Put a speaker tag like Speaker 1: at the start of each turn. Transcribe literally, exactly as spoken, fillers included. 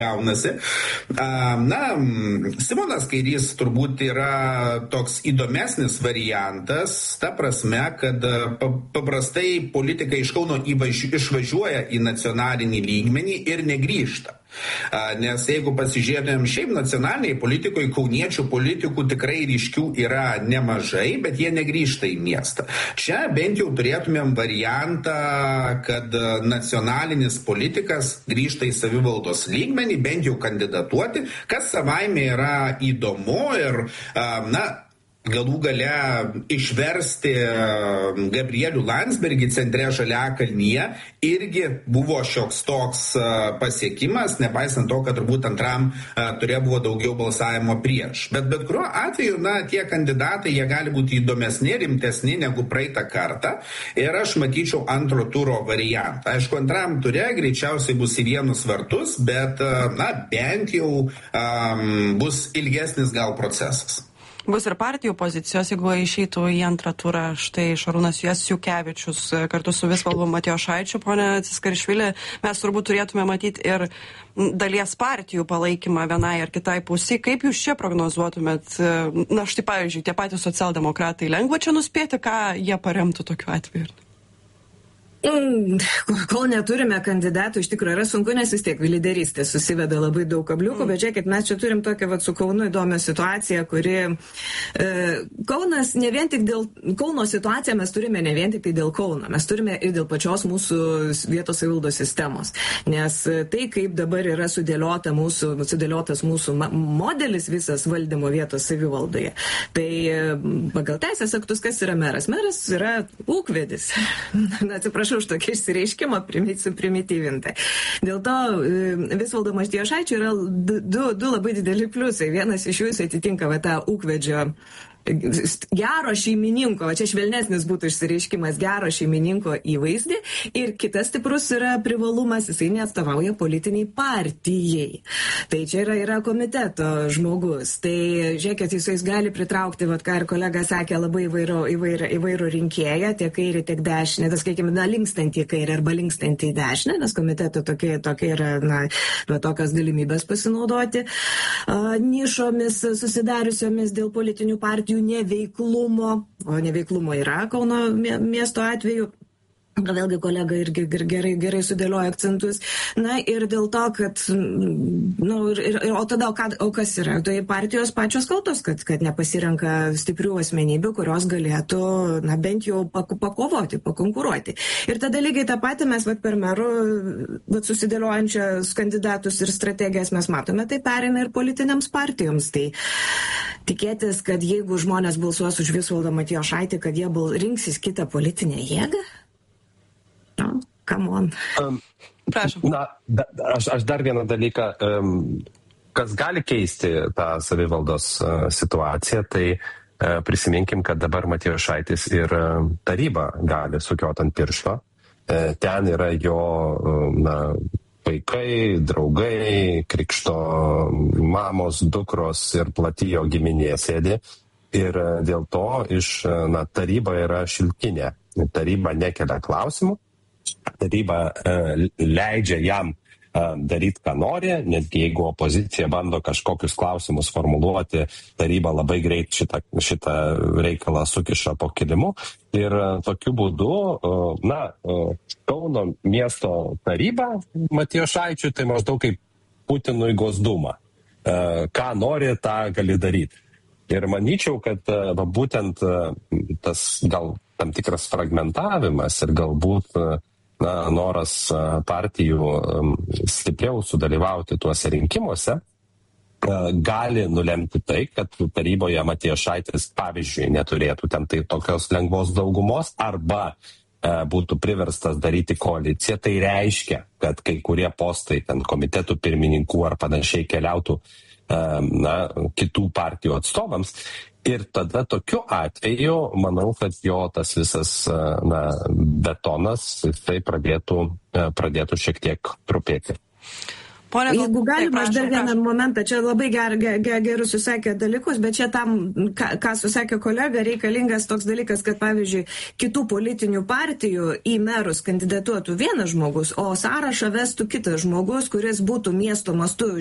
Speaker 1: gaunasi. Na, Simonas Kairys turbūt yra toks įdomesnis variantas, ta prasme, kad paprastai politikai iš Kauno išvažiuoja į nacionalinį lygmenį ir negrįžta. Nes jeigu pasižiūrėtumėm šiaip nacionaliniai politikoje, kauniečių politikų tikrai ryškių yra nemažai, bet jie negrįžta į miestą. Čia bent jau turėtumėm variantą, kad nacionalinis politikas grįžta į savivaldos lygmenį, bent jau kandidatuoti, kas savaime yra įdomu ir, na, galų gale išversti Gabrielių Landsbergį centre Žaliakalnyje irgi buvo šioks toks pasiekimas, nepaisant to, kad turbūt antram turė buvo daugiau balsavimo prieš. Bet bet kuriuo atveju, na, tie kandidatai, jie gali būti įdomesni, rimtesni negu praeitą kartą ir aš matyčiau antro turo variantą. Aišku, antram ture greičiausiai bus į vienus vartus, bet, na, bent jau um, bus ilgesnis gal procesas.
Speaker 2: Bus ir partijų pozicijos, jeigu išeitų į antrą turą. Štai Šarūnas Jasiukevičius kartu su Visvaldu Matijošaičiu, ponė Tsiskarišvili, mes turbūt turėtume matyti ir dalies partijų palaikymą vienai ar kitai pusiai. Kaip jūs čia prognozuotumėt? Na štai pavyzdžiui, tie patys socialdemokratai, lengva čia nuspėti, ką jie paremtų tokiu atveju?
Speaker 3: Mm, kol neturime kandidatų, iš tikrųjų yra sunku, nes vis tiek lyderystė susiveda labai daug kabliukų, mm. bet žiūrėkit, mes čia turim tokią vat, su Kaunu įdomią situaciją, kuri e, Kaunas ne vien tik dėl Kauno situaciją mes turime ne vien tik tai dėl Kauno, mes turime ir dėl pačios mūsų vietos savivaldos sistemos, nes tai, kaip dabar yra sudėliota mūsų, sudėliotas mūsų modelis visas valdymo vietos savivaldoje, tai pagal teisės aktus, kas yra meras? Meras yra ūkvedis. Na, atsiprašau už tokį išsireiškimą primityvintai. Dėl to Visvaldo Matijošaičio yra du, du labai dideli pliusai. Vienas iš jų atitinka va, tą ūkvedžio gero šeimininko, va čia švelnesnis būtų išsireiškimas, gero šeimininko įvaizdį, ir kitas stiprus yra privalumas, jisai neatstovauja politiniai partijai. Tai čia yra, yra komiteto žmogus. Tai žiūrėkit, jisai gali pritraukti, va ką ir kolega sakė, labai įvairo, įvairo, įvairo rinkėją, tiek kairį, tiek dešinę, tas, sakykime, na, linkstantį kairį arba linkstantį dešinę, nes komiteto tokie, tokie yra, na, tokios galimybės pasinaudoti a, nišomis susidariusiomis dėl politinių partijų neveiklumo, o neveiklumo yra Kauno miesto atveju. Vėlgi kolega irgi gerai, gerai sudėlioja akcentus. Na ir dėl to, kad, nu, ir, ir, o tada, o, ką, o kas yra? Tai partijos pačios kaltos, kad, kad nepasirenka stiprių asmenybių, kurios galėtų, na, bent jau pakovoti, pakonkuruoti. Ir tada lygiai tą patį mes, vat, per merų, vat, susidėliojančias kandidatus ir strategijas mes matome, tai pereina ir politinėms partijoms. Tai tikėtis, kad jeigu žmonės balsuos už Visvaldą Matijošaitį, kad jie bal, rinksis kitą politinę jėgą? No, come on.
Speaker 4: Um,
Speaker 2: Prašom.
Speaker 4: Na, da, aš, aš dar vieną dalyką, um, kas gali keisti tą savivaldos uh, situaciją, tai uh, prisiminkim, kad dabar Matijošaitis ir uh, taryba gali sukiot ant piršto. Uh, ten yra jo, uh, na, vaikai, draugai, krikšto mamos, dukros ir plati jo giminė sėdi. Ir uh, dėl to iš, uh, na, taryba yra šilkinė. Taryba nekelia klausimų. Taryba uh, leidžia jam uh, daryti, ką nori, netgi jeigu opozicija bando kažkokius klausimus formuluoti, taryba labai greit šitą, šitą reikalą sukiša po kilimu. Ir uh, tokiu būdu, uh, na, uh, Kauno miesto taryba Matijošaičiui tai maždaug kaip Putinui Gosduma. Uh, ką nori, tą gali daryti. Ir manyčiau, kad uh, būtent uh, tas gal tam tikras fragmentavimas ir galbūt uh, na, noras partijų stipriau sudalyvauti tuose rinkimuose gali nulemti tai, kad taryboje Matijošaitis, pavyzdžiui, neturėtų ten tai tokios lengvos daugumos arba būtų priverstas daryti koaliciją. Tai reiškia, kad kai kurie postai ten komitetų pirmininkų ar panašiai keliautų na, kitų partijų atstovams. Ir tada tokiu atveju, manau, kad jo tas visas na, betonas, tai pradėtų, pradėtų šiek tiek trupėti.
Speaker 2: Pone,
Speaker 3: Jeigu galima, aš dar
Speaker 2: prašom,
Speaker 3: vieną
Speaker 2: prašom.
Speaker 3: momentą, čia labai ger, ger, ger, gerus susakė dalykus, bet čia tam, ką, ką susakė kolega, reikalingas toks dalykas, kad pavyzdžiui, kitų politinių partijų į merus kandidatuotų vienas žmogus, o sąrašą vestų kitas žmogus, kuris būtų miesto mastu